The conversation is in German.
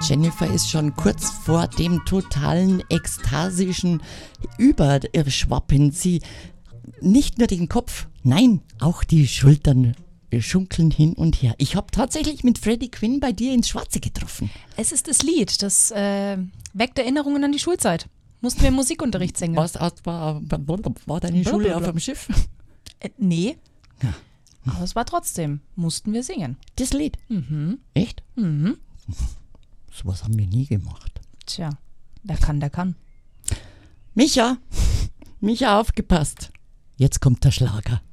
Jennifer ist schon kurz vor dem totalen ekstasischen Überschwappen. Sie nicht nur den Kopf, nein, auch die Schultern schunkeln hin und her. Ich habe tatsächlich mit Freddie Quinn bei dir ins Schwarze getroffen. Es ist das Lied, das weckt Erinnerungen an die Schulzeit. Mussten wir im Musikunterricht singen. War deine Schule auf dem Schiff? Nee. Ja. Aber es war trotzdem, mussten wir singen. Das Lied? Echt? Sowas haben wir nie gemacht. Tja, der kann. Micha, aufgepasst. Jetzt kommt der Schlager.